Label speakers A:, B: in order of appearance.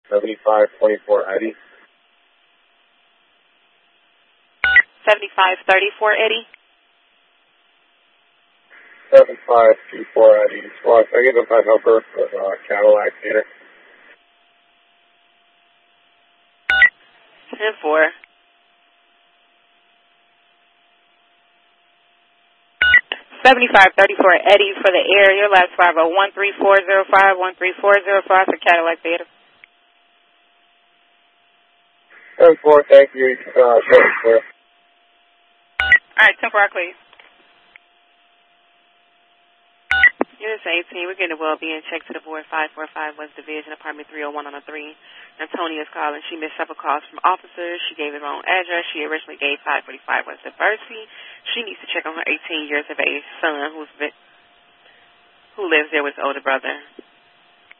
A: 7524 Eddie.
B: 7534 Eddie.
A: 7524 Eddie. Well, I get the phone number for Cadillac Theater.
B: 10-4. 7534 Eddie for the air. Your last 5013405 13405 for Cadillac Theater.
A: 10-4, thank you. Clear.
B: All right, 10-4, please. Unit 18, we're getting a well-being check to the board 545 West Division, apartment 301 on a 3. Antonia's calling. She missed several calls from officers. She gave the wrong address. She originally gave 545 West Diversity. She needs to check on her 18 years of age son who lives there with his older brother.